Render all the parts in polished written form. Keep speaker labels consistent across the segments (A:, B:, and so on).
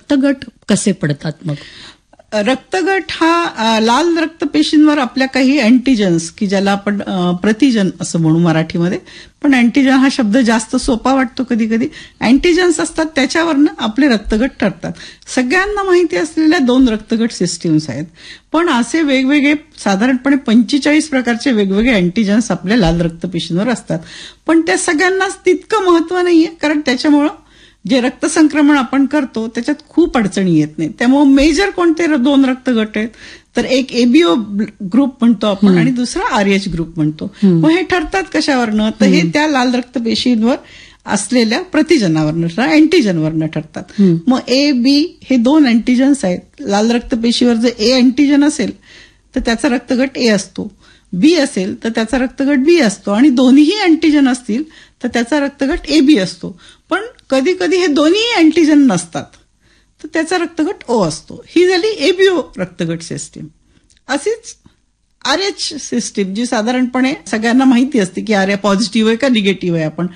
A: रक्तगट कसे पडतात मग?
B: रक्तगट हा लाल रक्तपेशींवर आपल्या काही अँटीजन्स, की ज्याला आपण प्रतिजन असं म्हणू मराठीमध्ये, पण अँटीजन हा शब्द जास्त सोपा वाटतो कधी कधी. अँटीजन्स असतात त्याच्यावरनं आपले रक्तगट ठरतात. सगळ्यांना माहिती असलेल्या 2 रक्तगट सिस्टीम्स आहेत, पण असे वेगवेगळे साधारणपणे 45 प्रकारचे वेगवेगळे अँटीजन्स आपल्या लाल रक्तपेशींवर असतात. पण त्या सगळ्यांनाच तितकं महत्व नाहीये, कारण त्याच्यामुळं जे रक्तसंक्रमण आपण करतो त्याच्यात खूप अडचणी येत नाही. त्यामुळे मेजर कोणते 2 रक्तगट आहेत, तर एक एबीओ ग्रुप म्हणतो आपण आणि दुसरा आरएच ग्रुप म्हणतो. मग हे ठरतात कशावरनं, तर हे त्या लाल रक्तपेशींवर असलेल्या प्रतिजनावरनं, अँटीजनवरनं ठरतात. मग ए बी हे 2 अँटीजन्स आहेत. लाल रक्तपेशीवर जर ए अँटीजन असेल तर त्याचा रक्तगट ए असतो, बी असेल तर त्याचा रक्तगट बी असतो, आणि दोन्हीही अँटीजन असतील तर त्याचा रक्तगट ए बी असतो. पण कधी कधी हे दोन्ही अँटीजन नसतात तर त्याचा रक्तगट ओ असतो. ही झाली एबीओ रक्तगट सिस्टीम. अशीच आरएच सिस्टीम, जी साधारणपणे सगळ्यांना माहिती असते की आरए पॉझिटिव्ह आहे का निगेटिव्ह आहे. आपण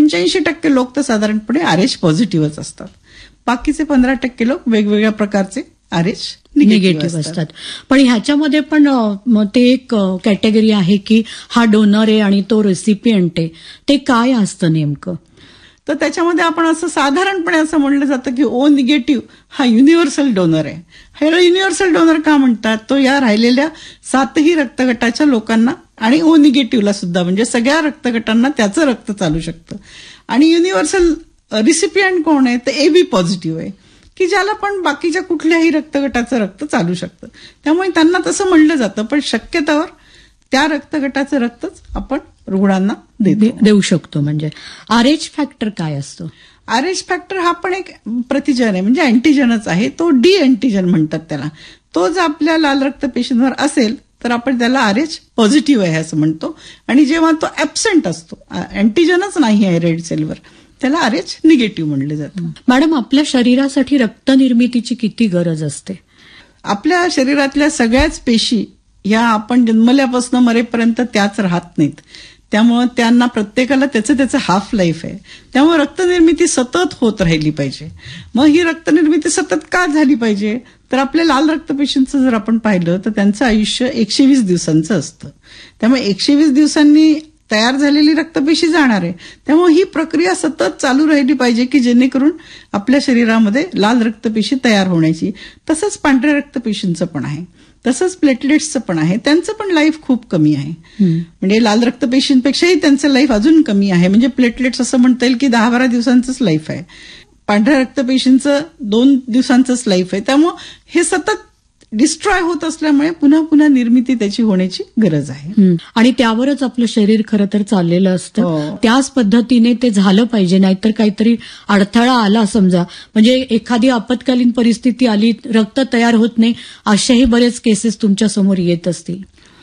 B: 85% लोक तर साधारणपणे आरएच पॉझिटिव्हच असतात. बाकीचे 15% लोक वेगवेगळ्या प्रकारचे आरएच निगेटिव्ह असतात.
A: पण ह्याच्यामध्ये पण ते एक कॅटेगरी आहे की हा डोनर आहे आणि तो रेसिपियंट आहे, ते काय असतं नेमकं?
B: तर त्याच्यामध्ये आपण असं साधारणपणे असं म्हणलं जातं की ओ निगेटिव्ह हा युनिव्हर्सल डोनर आहे. ह्याला युनिव्हर्सल डोनर का म्हणतात, तो या राहिलेल्या 7ही रक्तगटाच्या लोकांना आणि ओ निगेटिव्हला सुद्धा, म्हणजे सगळ्या रक्तगटांना त्याचं रक्त चालू शकतं. आणि युनिव्हर्सल रिसिपियंट कोण आहे, तर एबी पॉझिटिव्ह आहे, की ज्याला पण बाकीच्या कुठल्याही रक्तगटाचं रक्त चालू शकतं. त्यामुळे त्यांना तसं म्हणलं जातं, पण शक्यतोवर त्या रक्तगटाचं रक्तच आपण रुग्णांना
A: देऊ शकतो. म्हणजे आरएच फॅक्टर काय असतो?
B: आरएच फॅक्टर हा पण एक प्रतिजन आहे, म्हणजे अँटीजनच आहे. तो डी अँटीजन म्हणतात त्याला. तो जर आपल्या लाल रक्तपेशींवर असेल तर आपण त्याला आरएच पॉझिटिव्ह आहे असं म्हणतो, आणि जेव्हा तो ऍब्सेंट असतो, अँटीजनच नाही आहे रेड सेलवर, त्याला आरएच निगेटिव्ह म्हणलं जातं.
A: मॅडम, आपल्या शरीरासाठी रक्तनिर्मितीची किती गरज असते?
B: आपल्या शरीरातल्या सगळ्याच पेशी या आपण जन्मल्यापासून मरेपर्यंत त्याच राहत नाहीत. त्यामुळे त्यांना प्रत्येकाला त्याचं हाफ लाईफ आहे. त्यामुळे रक्तनिर्मिती सतत होत राहिली पाहिजे. मग ही रक्तनिर्मिती सतत का झाली पाहिजे, तर आपल्या लाल रक्तपेशींचं जर आपण पाहिलं तर त्यांचं आयुष्य 120 दिवसांचं असतं. त्यामुळे 120 दिवसांनी तयार झालेली रक्तपेशी जाणार आहे. त्यामुळे ही प्रक्रिया सतत चालू राहिली पाहिजे, की जेणेकरून आपल्या शरीरामध्ये लाल रक्तपेशी तयार होण्याची. तसंच पांढऱ्या रक्तपेशींचं पण आहे, तसंच प्लेटलेट्सचं पण आहे. त्यांचं पण लाईफ खूप कमी आहे. म्हणजे लाल रक्तपेशींपेक्षाही त्यांचं लाईफ अजून कमी आहे. म्हणजे प्लेटलेट्स असं म्हणता येईल की 10-12 दिवसांचंच लाईफ आहे. पांढऱ्या रक्तपेशींचं 2 दिवसांचंच लाईफ आहे. त्यामुळे हे सतत डिस्ट्रॉय होत असल्यामुळे पुन्हा पुन्हा निर्मिती त्याची होण्याची गरज आहे.
A: आणि त्यावरच आपलं शरीर खरं तर चाललेलं असतं. त्याच पद्धतीने ते झालं पाहिजे, नाहीतर काहीतरी अडथळा आला समजा, म्हणजे एखादी आपत्कालीन परिस्थिती आली, रक्त तयार होत नाही, अशाही बरेच केसेस तुमच्या समोर येत असतील.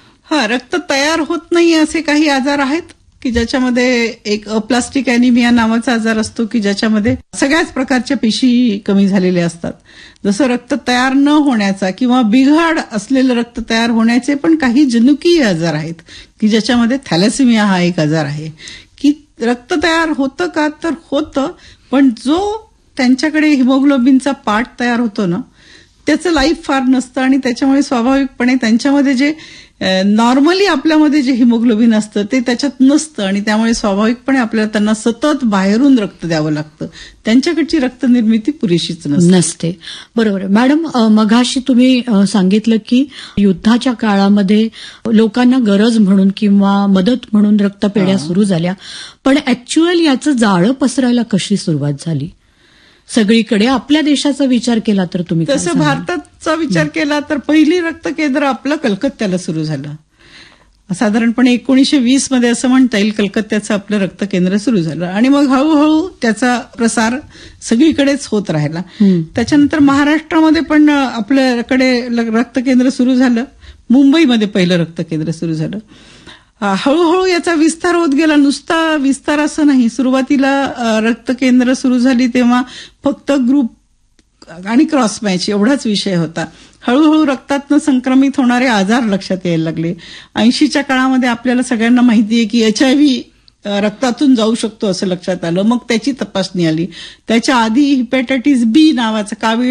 B: रक्त तयार होत नाही असे काही आजार आहेत की ज्याच्यामध्ये एक अप्लास्टिक अॅनिमिया नावाचा आजार असतो, की ज्याच्यामध्ये सगळ्याच प्रकारच्या पेशी कमी झालेल्या असतात. जसं रक्त तयार न होण्याचा किंवा बिघाड असलेलं रक्त तयार होण्याचे पण काही जनुकीय आजार आहेत, की ज्याच्यामध्ये थॅलेसेमिया हा एक आजार आहे. की रक्त तयार होतं का, तर होतं, पण जो त्यांच्याकडे हिमोग्लोबिनचा पार्ट तयार होतो ना, त्याचं लाईफ फार नसतं, आणि त्याच्यामुळे स्वाभाविकपणे त्यांच्यामध्ये जे नॉर्मली आपल्यामध्ये जे हिमोग्लोबिन असतं ते त्याच्यात नसतं, आणि त्यामुळे स्वाभाविकपणे आपल्याला त्यांना सतत बाहेरून रक्त द्यावं लागतं. त्यांच्याकडची रक्तनिर्मिती पुरेशीच नसते.
A: बरोबर. मॅडम, मघाशी तुम्ही सांगितलं की युद्धाच्या काळामध्ये लोकांना गरज म्हणून किंवा मदत म्हणून रक्तपेढ्या सुरू झाल्या, पण ऍक्च्युअल याचं जाळं पसरायला कशी सुरुवात झाली सगळीकडे? आपल्या देशाचा विचार केला तर तुम्ही
B: तसं भारताचा विचार केला तर पहिली रक्त केंद्र आपलं कलकत्त्याला सुरू झालं. साधारणपणे 1920 मध्ये असं म्हणता येईल कलकत्त्याचं आपलं रक्त केंद्र सुरू झालं, आणि मग हळूहळू त्याचा प्रसार सगळीकडेच होत राहिला. त्याच्यानंतर महाराष्ट्रामध्ये पण आपल्याकडे रक्त केंद्र सुरू झालं. मुंबईमध्ये पहिलं रक्त केंद्र सुरू झालं. हळूहळू याचा विस्तार होत गेला. नुसता विस्तार असं नाही. सुरुवातीला रक्त केंद्र सुरू झाली तेव्हा फक्त ग्रुप आणि क्रॉस मॅच एवढाच विषय होता. हळूहळू रक्तातनं संक्रमित होणारे आजार लक्षात यायला लागले. 80च्या काळामध्ये आपल्याला सगळ्यांना माहिती आहे की HIV रक्तातून जाऊ शकतो असं लक्षात आलं. मग त्याची तपासणी आली. त्याच्या आधी हिपॅटायटिस B नावाचा कावीळ